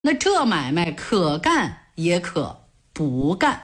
那这买卖可干也可不干。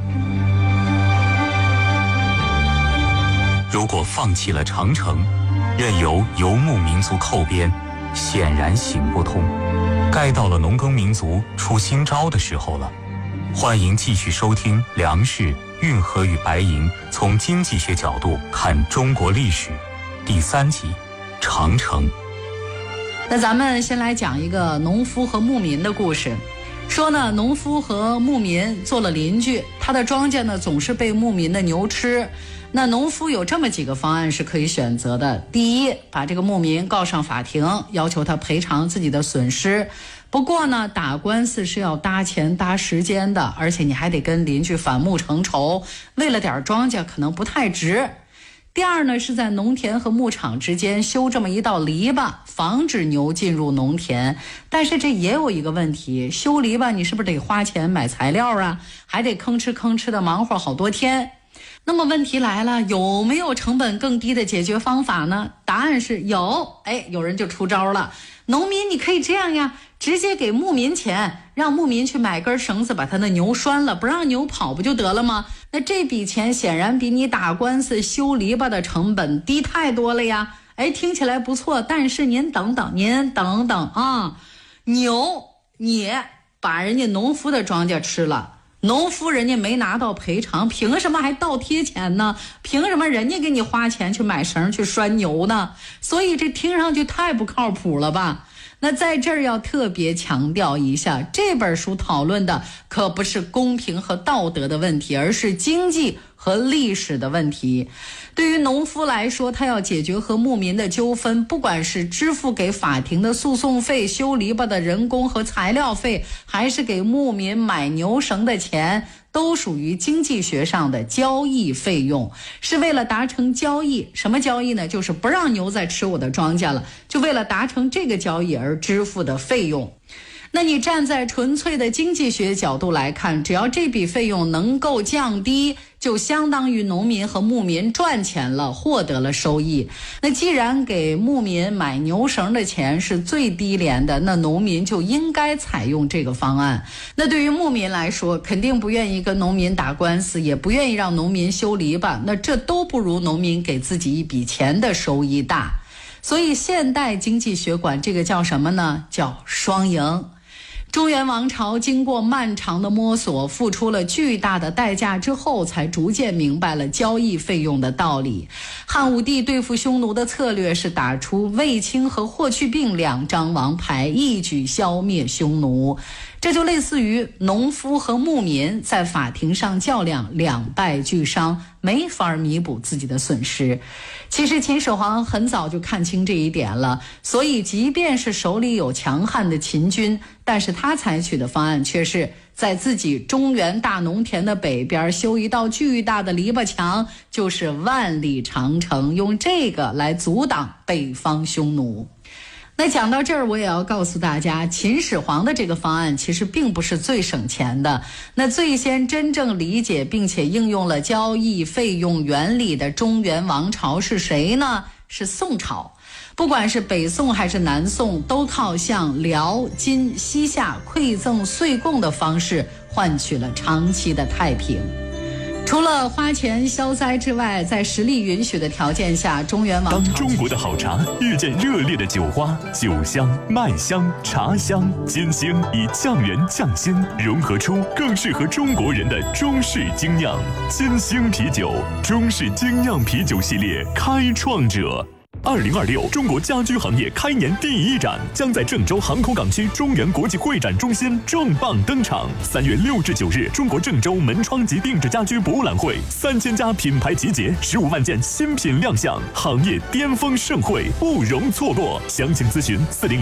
如果放弃了长城，任由游牧民族扣编，显然行不通。该到了农耕民族出新招的时候了。欢迎继续收听粮食、运河与白银从经济学角度看中国历史第3集长城。 那咱们先来讲一个农夫和牧民的故事。说呢，农夫和牧民做了邻居，他的庄稼呢总是被牧民的牛吃。那农夫有这么几个方案是可以选择的。第一，把这个牧民告上法庭，要求他赔偿自己的损失。不过呢，打官司是要搭钱搭时间的，而且你还得跟邻居反目成仇，为了点庄稼可能不太值。第二呢，是在农田和牧场之间修这么一道篱笆，防止牛进入农田。但是这也有一个问题，修篱笆你是不是得花钱买材料啊，还得吭哧吭哧的忙活好多天。那么问题来了，有没有成本更低的解决方法呢？答案是有。有人就出招了，农民你可以这样呀，直接给牧民钱，让牧民去买根绳子把他的牛拴了，不让牛跑不就得了吗？那这笔钱显然比你打官司修篱笆的成本低太多了呀。听起来不错，但是您等等啊，牛你把人家农夫的庄稼吃了，农夫人家没拿到赔偿，凭什么还倒贴钱呢？凭什么人家给你花钱去买绳去拴牛呢？所以这听上去太不靠谱了吧。那在这儿要特别强调一下，这本书讨论的可不是公平和道德的问题，而是经济和历史的问题。对于农夫来说，他要解决和牧民的纠纷，不管是支付给法庭的诉讼费、修篱笆的人工和材料费，还是给牧民买牛绳的钱，都属于经济学上的交易费用，是为了达成交易。什么交易呢？就是不让牛再吃我的庄稼了，就为了达成这个交易而支付的费用。那你站在纯粹的经济学角度来看，只要这笔费用能够降低，就相当于农民和牧民赚钱了，获得了收益。那既然给牧民买牛绳的钱是最低廉的，那农民就应该采用这个方案。那对于牧民来说，肯定不愿意跟农民打官司，也不愿意让农民修篱笆，那这都不如农民给自己一笔钱的收益大。所以现代经济学管这个叫什么呢？叫双赢。中原王朝经过漫长的摸索，付出了巨大的代价之后，才逐渐明白了交易费用的道理。汉武帝对付匈奴的策略是打出卫青和霍去病2张王牌，一举消灭匈奴。这就类似于农夫和牧民在法庭上较量，两败俱伤，没法弥补自己的损失。其实秦始皇很早就看清这一点了，所以即便是手里有强悍的秦军，但是他采取的方案却是在自己中原大农田的北边修一道巨大的篱笆墙，就是万里长城，用这个来阻挡北方匈奴。那讲到这儿，我也要告诉大家，秦始皇的这个方案其实并不是最省钱的。那最先真正理解并且应用了交易费用原理的中原王朝是谁呢？是宋朝。不管是北宋还是南宋，都靠向辽、金、西夏馈赠岁贡的方式换取了长期的太平。除了花钱消灾之外，在实力允许的条件下，中原王朝当中国的好茶遇见热烈的酒花，酒香、麦香、茶香，金星以匠人匠心融合出更适合中国人的中式精酿。金星啤酒，中式精酿啤酒系列开创者。2026中国家居行业开年第一展将在郑州航空港区中原国际会展中心重磅登场。3月6至9日，中国郑州门窗及定制家居博览会，3000家品牌集结，15万件新品亮相，行业巅峰盛会不容错过。详情咨询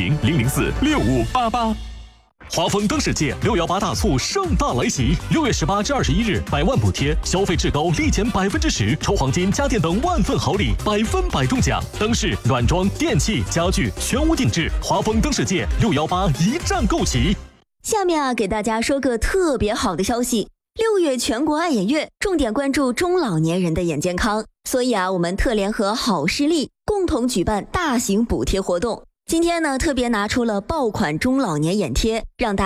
400-004-6588。 华丰灯世界618大促盛大来袭，6月18至21日，100万补贴，消费至高立减10%，抽黄金、家电等万份好礼，100%中奖。灯饰、软装、电器、家具全屋定制，华丰灯世界618一站购齐。 下面给大家说个特别好的消息，6月全国爱眼月，重点关注中老年人的眼健康，所以我们特联合好视力共同举办大型补贴活动。 今天呢，特别拿出了爆款中老年眼贴，让大